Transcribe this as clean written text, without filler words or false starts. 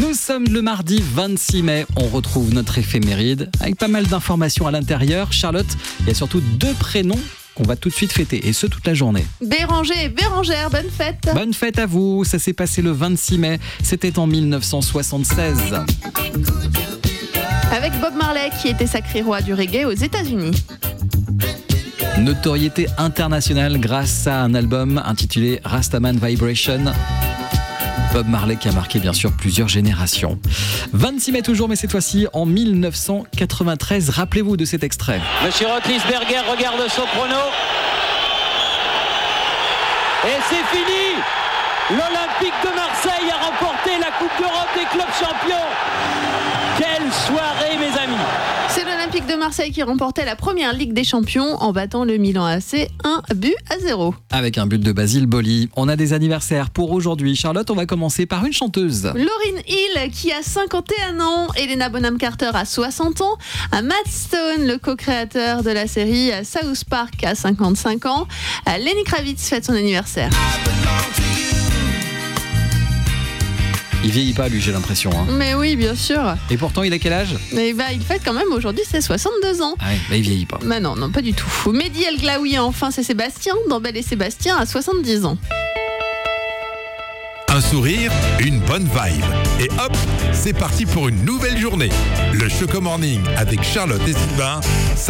Nous sommes le mardi 26 mai, on retrouve notre éphéméride avec pas mal d'informations à l'intérieur. Charlotte, il y a surtout 2 prénoms qu'on va tout de suite fêter, et ce toute la journée. Béranger et Bérangère, bonne fête. Bonne fête à vous, ça s'est passé le 26 mai, c'était en 1976. Avec Bob Marley qui était sacré roi du reggae aux États-Unis. Notoriété internationale grâce à un album intitulé Rastaman Vibration. Bob Marley qui a marqué bien sûr plusieurs générations. 26 mai toujours, mais cette fois-ci en 1993. Rappelez-vous de cet extrait. Monsieur Rotlisberger regarde son chrono. Et c'est fini. L'Olympique de Marseille a remporté la Coupe d'Europe des clubs champions. Quelle soirée, mes amis. C'est l'Olympique de Marseille qui remportait la première Ligue des Champions en battant le Milan AC 1-0. Avec un but de Basile Boli. On a des anniversaires pour aujourd'hui. Charlotte, on va commencer par une chanteuse. Lauryn Hill qui a 51 ans, Helena Bonham Carter a 60 ans, Matt Stone, le co-créateur de la série South Park, a 55 ans, Lenny Kravitz fête son anniversaire. Il vieillit pas lui, j'ai l'impression. Hein. Mais oui, bien sûr. Et pourtant, il a quel âge ? Mais il fête quand même aujourd'hui ses 62 ans. Ah ouais, bah il vieillit pas. Bah non, pas du tout. Mehdi El Glaoui, enfin c'est Sébastien, dans Belle et Sébastien, à 70 ans. Un sourire, une bonne vibe. Et hop, c'est parti pour une nouvelle journée. Le Choco Morning avec Charlotte et Sylvain, ça